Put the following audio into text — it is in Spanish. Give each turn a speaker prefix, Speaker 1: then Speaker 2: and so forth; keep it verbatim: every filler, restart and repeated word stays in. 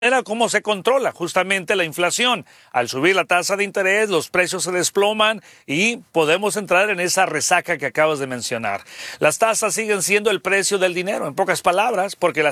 Speaker 1: Era cómo se controla justamente la inflación. Al subir la tasa de interés, los precios se desploman y podemos entrar en esa resaca que acabas de mencionar. Las tasas siguen siendo el precio del dinero, en pocas palabras, porque las